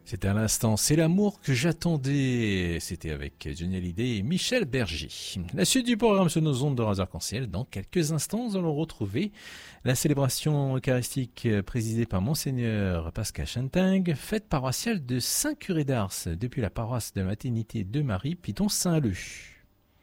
C'était à l'instant, c'est l'amour que j'attendais. C'était avec Johnny Hallyday et Michel Berger. La suite du programme sur nos ondes de Radio Arc-en-Ciel. Dans quelques instants, nous allons retrouver la célébration eucharistique présidée par Monseigneur Pascal Chanting, fête paroissiale de Saint-Curé d'Ars, depuis la paroisse de Maternité de Marie, Piton-Saint-Leu.